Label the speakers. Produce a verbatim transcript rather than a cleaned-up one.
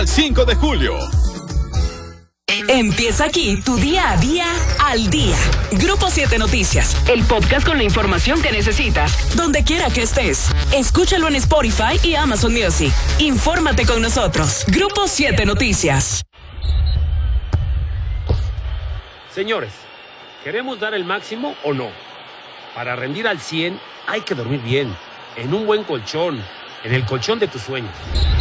Speaker 1: cinco de julio.
Speaker 2: Empieza aquí tu día a día al día. Grupo siete Noticias, el podcast con la información que necesitas, donde quiera que estés. Escúchalo en Spotify y Amazon Music. Infórmate con nosotros. Grupo siete Noticias.
Speaker 3: Señores, ¿queremos dar el máximo o no? Para rendir al cien hay que dormir bien, en un buen colchón, en el colchón de tus sueños.